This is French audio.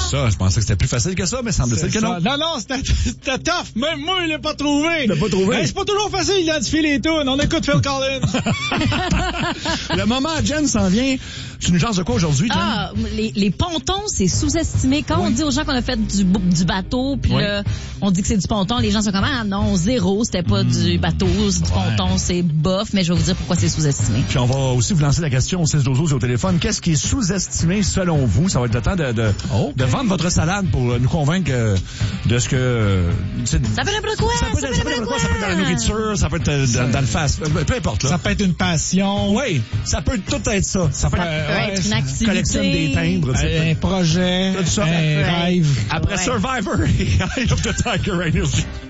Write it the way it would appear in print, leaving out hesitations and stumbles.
ça. Je pensais que c'était plus facile que ça, mais semble-t-il que non. Non, c'était tough. Même moi, il l'a pas trouvé. Il l'a pas trouvé. C'est pas toujours facile d'identifier les tunes. On écoute Phil Collins. Le moment à Jen s'en vient. Tu nous jases de quoi aujourd'hui, Jen? Ah, les pontons, c'est sous-estimé. Quand on dit aux gens qu'on a fait du bateau, puis là, on dit que c'est du ponton, les gens sont comme, ah non, zéro, c'était pas du bateau, c'est du ponton, c'est bof, mais je vais vous dire pourquoi c'est sous-estimé. Puis on va aussi vous lancer la question au 6-12-12 au téléphone. Qu'est-ce qui est sous-estimé selon vous? Ça va être le temps de vendre votre salade pour nous convaincre de ce que... Ça peut être n'importe quoi. Ça peut être dans la nourriture, ça peut être dans le fast, peu importe. Là. Ça peut être une passion. Oui, ça peut tout être ça. Ça peut être une activité. Collectionne des timbres. Un projet, un rêve. Après Survivor et Eye of the Tiger Energy.